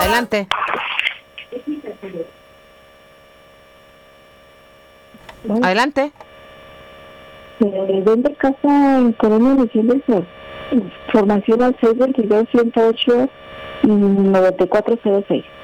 Adelante. Adelante. Vende casa en Corona Edición del Sur. Información al 622-108-9406.